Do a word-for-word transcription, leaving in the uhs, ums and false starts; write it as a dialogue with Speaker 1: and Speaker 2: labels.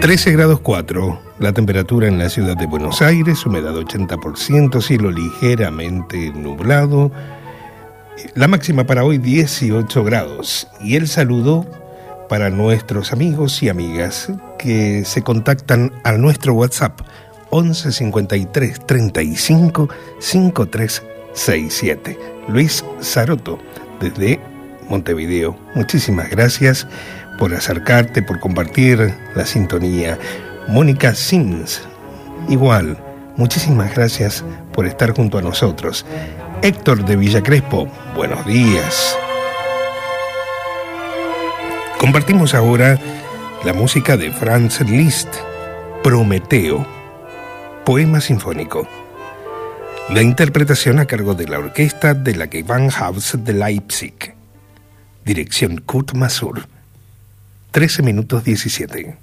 Speaker 1: trece grados cuatro, la temperatura en la ciudad de Buenos Aires, humedad ochenta por ciento, cielo ligeramente nublado. La máxima para hoy dieciocho grados. Y el saludo para nuestros amigos y amigas que se contactan a nuestro WhatsApp once cincuenta y tres treinta y cinco cincuenta y tres sesenta y siete. Luis Saroto, desde Montevideo. Muchísimas gracias por acercarte, por compartir la sintonía. Mónica Sims, igual, muchísimas gracias por estar junto a nosotros. Héctor de Villa Crespo, buenos días. Compartimos ahora la música de Franz Liszt, Prometeo, poema sinfónico. La interpretación a cargo de la orquesta de la Gewandhaus de Leipzig. Dirección Kurt Masur. trece minutos diecisiete.